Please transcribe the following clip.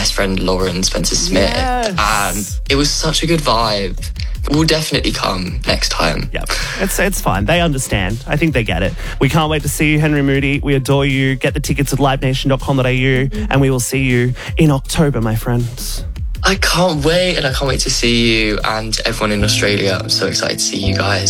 best friend Lauren Spencer Smith. Yes. And it was such a good vibe. We'll definitely come next time. Yep, it's fine. They understand. I think they get it. We can't wait to see you, Henry Moody. We adore you. Get the tickets at livenation.com.au and we will see you in October, my friends. I can't wait, and I can't wait to see you and everyone in Australia. I'm so excited to see you guys.